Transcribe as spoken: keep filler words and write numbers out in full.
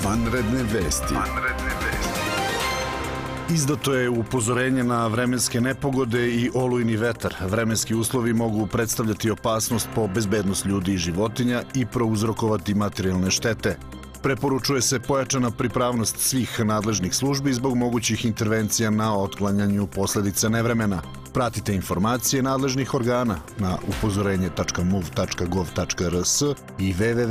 Vanredne vesti. Izdato je upozorenje na vremenske nepogode i olujni vetar. Vremenski uslovi mogu predstavljati opasnost po bezbednost ljudi i životinja i prouzrokovati materijalne štete. Preporučuje se pojačana pripravnost svih nadležnih službi zbog mogućih intervencija na otklanjanju posledica nevremena. Pratite informacije nadležnih organa na upozorenje tačka mov tačka gov tačka rs i w w w